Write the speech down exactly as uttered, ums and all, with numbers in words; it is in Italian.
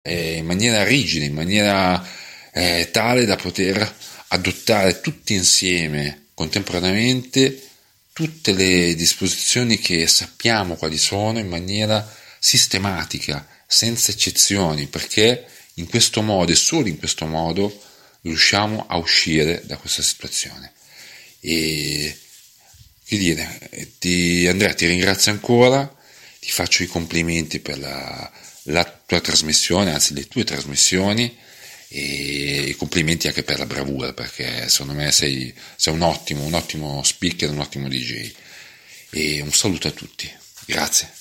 eh, in maniera rigida, in maniera eh, tale da poter adottare tutti insieme, contemporaneamente, tutte le disposizioni che sappiamo quali sono in maniera sistematica, senza eccezioni, perché in questo modo e solo in questo modo riusciamo a uscire da questa situazione. E che dire, ti, Andrea, ti ringrazio ancora, ti faccio i complimenti per la, la tua trasmissione, anzi le tue trasmissioni, e i complimenti anche per la bravura, perché secondo me sei, sei un ottimo, un ottimo speaker, un ottimo D J. E un saluto a tutti, grazie.